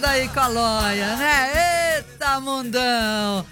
Daí Calóia, né? Eita, mundão!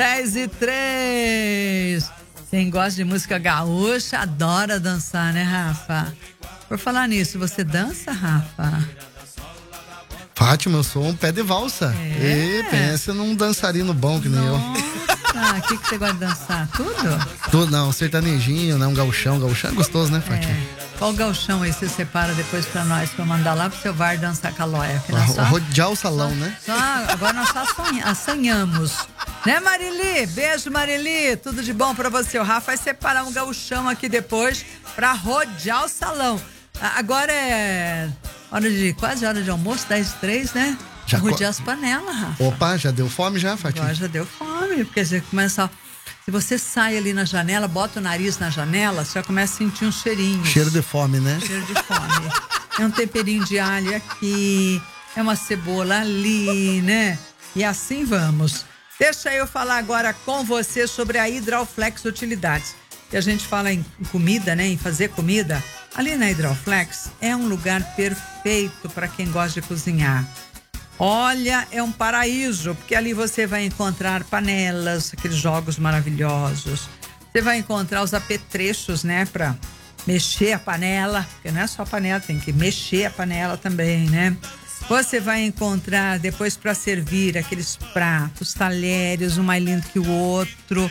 10:03. Quem gosta de música gaúcha adora dançar, né, Rafa? Por falar nisso, você dança, Rafa? Fátima, eu sou um pé de valsa. E pensa num dançarino bom que nem eu. Nossa, o que você gosta de dançar? Tudo? Tudo, não, sertanejinho, não, gauchão. Gauchão é gostoso, né, Fátima? Qual gauchão aí você separa depois pra nós, pra mandar lá pro seu bar dançar calóia? Rodear o salão, né? Agora nós só assanhamos. Né, Marili? Beijo, Marili. Tudo de bom pra você. O Rafa vai separar um gauchão aqui depois pra rodear o salão. Agora é quase hora de almoço, 10:03, né? Já rodear as panelas, Rafa. Opa, já deu fome já, Fátima? Agora já deu fome, porque você começa... Se você sai ali na janela, bota o nariz na janela, você já começa a sentir um cheirinho. Cheiro de fome, né? Cheiro de fome. É um temperinho de alho aqui, é uma cebola ali, né? E assim vamos. Deixa eu falar agora com você sobre a Hidroflex Utilidades. Que a gente fala em comida, né? Em fazer comida. Ali na Hidroflex é um lugar perfeito para quem gosta de cozinhar. Olha, é um paraíso, porque ali você vai encontrar panelas, aqueles jogos maravilhosos. Você vai encontrar os apetrechos, né, para mexer a panela, porque não é só a panela, tem que mexer a panela também, né? Você vai encontrar depois para servir aqueles pratos, talheres, um mais lindo que o outro.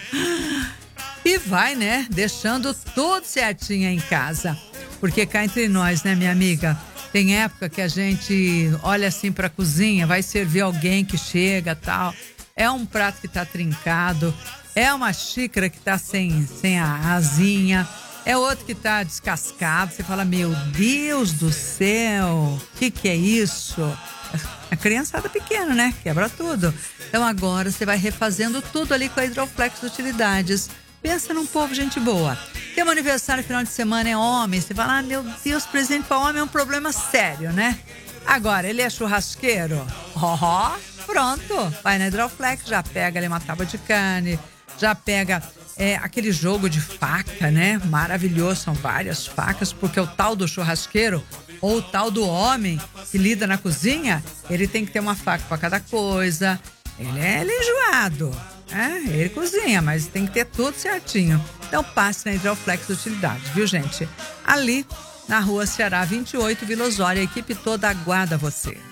E vai, né, deixando tudo certinho em casa. Porque cá entre nós, né, minha amiga? Tem época que a gente olha assim pra cozinha, vai servir alguém que chega tal. É um prato que tá trincado, é uma xícara que tá sem a asinha, é outro que tá descascado. Você fala, meu Deus do céu, que é isso? A criançada pequena, né? Quebra tudo. Então agora você vai refazendo tudo ali com a Hidroflex Utilidades. Pensa num povo gente boa. Tem um aniversário final de semana, é homem. Você fala, meu Deus, presente para homem é um problema sério, né? Agora, ele é churrasqueiro? Pronto. Vai na Hidroflex, já pega ali uma tábua de carne, já pega aquele jogo de faca, né? Maravilhoso, são várias facas, porque o tal do churrasqueiro ou o tal do homem que lida na cozinha, ele tem que ter uma faca para cada coisa. Ele é enjoado. Ele cozinha, mas tem que ter tudo certinho. Então passe na Hidroflex Utilidades, viu, gente? Ali na Rua Ceará 28, Vila Osório, a equipe toda aguarda você.